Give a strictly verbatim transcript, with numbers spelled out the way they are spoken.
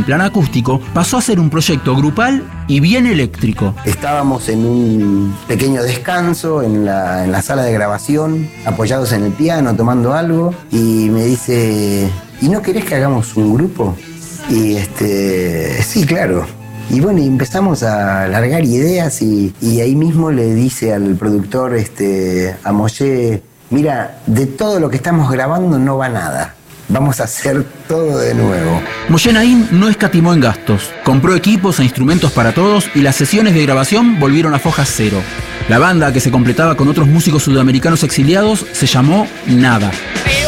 plan acústico pasó a ser un proyecto grupal y bien eléctrico. Estábamos en un pequeño descanso en la, en la sala de grabación, apoyados en el piano, tomando algo, y me dice, ¿y no querés que hagamos un grupo? Y este, sí, claro. Y bueno, y empezamos a largar ideas y, y ahí mismo le dice al productor, este, a Moshe, mira, de todo lo que estamos grabando no va nada. Vamos a hacer todo de nuevo. Moshe Naim no escatimó en gastos. Compró equipos e instrumentos para todos y las sesiones de grabación volvieron a foja cero. La banda, que se completaba con otros músicos sudamericanos exiliados, se llamó Nada.